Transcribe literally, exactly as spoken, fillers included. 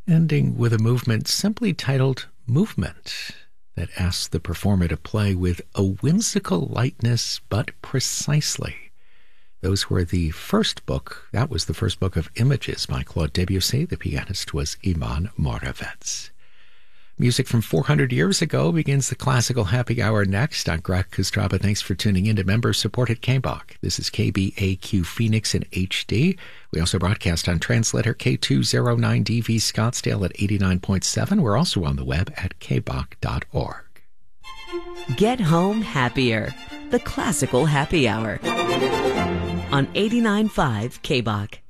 ending with a movement simply titled Movement that asks the performer to play with a whimsical lightness but precisely. Those were the first book, that was the first book of Images by Claude Debussy. The pianist was Iman Moravec. Music from four hundred years ago begins the classical happy hour next. I'm Greg Kostraba. Thanks for tuning in to member-supported K B O C. This is K B A Q Phoenix in H D. We also broadcast on translator K two oh nine D V Scottsdale at eighty-nine point seven. We're also on the web at k b o c dot org. Get home happier. The classical happy hour on eighty-nine point five K B O C.